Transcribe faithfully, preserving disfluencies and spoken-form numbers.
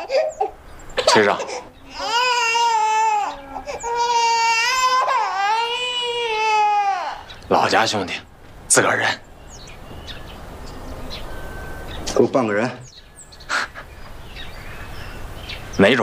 吃上。老家兄弟，自个儿人。 够半个人。